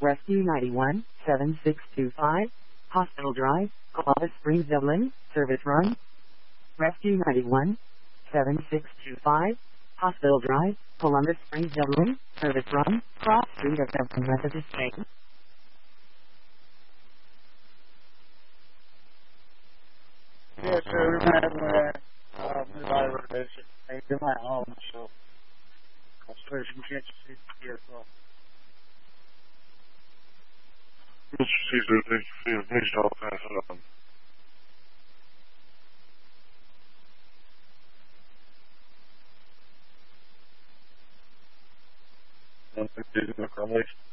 Rescue 91, 7625, Hospital Drive, Columbus Springs, Dublin, service run. Rescue 91, 7625, Hospital Drive, Columbus Springs, Dublin, service run, Cross Street of Dublin, Methodist Station. Yes, sir. We might have my rotation. I do my own, so I suppose you can't see here as well. Mr. Caesar, thank you for your information. I'll pass it on. One thing, Crumley.